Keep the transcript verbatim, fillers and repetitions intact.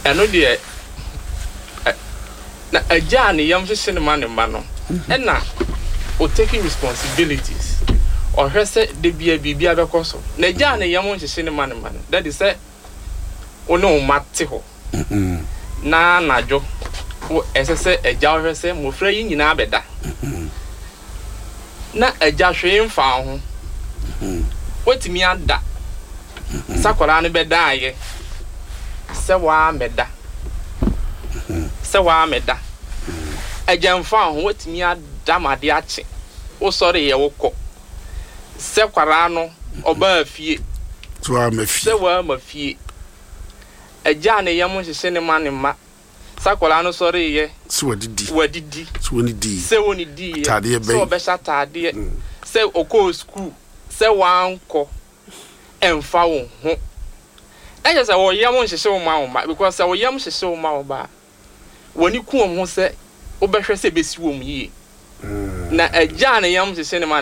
eno de na agya ne yam hye ne ma ne ma no and na o taking responsibilities or hwese de bia bibia be koso na agya ne yam hye ne ma ne ma no that is say ono mate ho na najo o esese agya hwese mofra yi nyina abeda na agya hwe mfa ho wetimi ada sakola ne beda aye se wa meda se wa meda agya mfa ho wetimi ada made ache o sori ye wokọ se kwara no oba afie so wa mafie se wa mafie agya ne yam hye ne ma ne ma sakola no sori ye so wadidi wadidi so woni di se woni di tade be so be sha tade se okọ school se wa anko emfa wo ho eje se wo yam hye wo ma wo ma because se wo yam hye wo ma wo ba woni ku wo ho se wo be hwe se be si wo mu yi na agya ne yam hye ne ma